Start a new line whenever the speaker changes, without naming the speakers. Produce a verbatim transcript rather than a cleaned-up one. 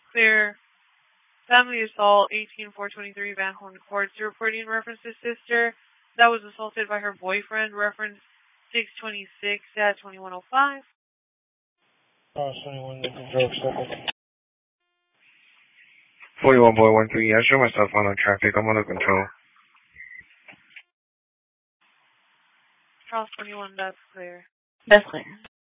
Clear. Family assault, eighteen four twenty-three Van Horn Courts, reporting reference to sister that was assaulted by her boyfriend, reference six twenty-six at twenty-one oh five.
Oh, twenty-one, drug circle.
forty-one point one three, I show myself on traffic, I'm under control.
Charles twenty-one, that's clear.
That's clear.